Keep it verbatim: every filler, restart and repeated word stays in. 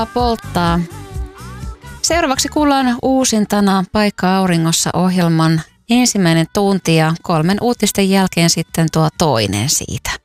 polttaa. Seuraavaksi kuullaan uusintana Paikka auringossa -ohjelman ensimmäinen tunti ja kolmen uutisten jälkeen sitten tuo toinen siitä.